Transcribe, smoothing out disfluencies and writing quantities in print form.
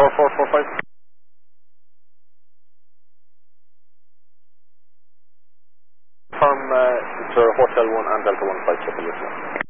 4445. From Hotel 1 and Delta 15 Triple.